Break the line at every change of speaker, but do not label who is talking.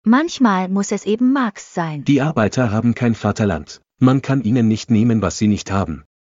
Manchmal muss es eben Marx sein.
Die Arbeiter haben kein Vaterland. Man kann ihnen nicht nehmen, was sie nicht haben.